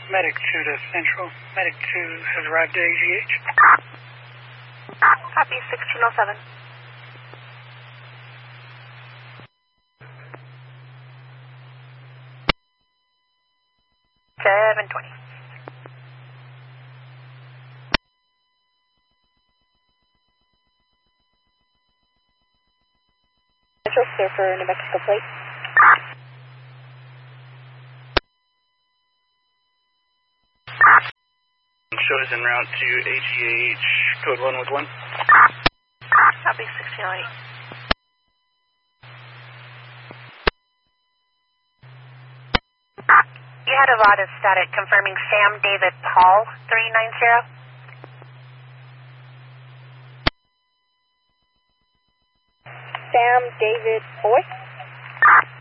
Medic 2 to Central. Medic 2 has arrived at AGH. Copy 1607. $720. Central, clear for New Mexico plate. Shows en route to AGH, code 1 with 1. Copy 1608. You had a lot of static confirming Sam David Paul 390. Sam David Boy.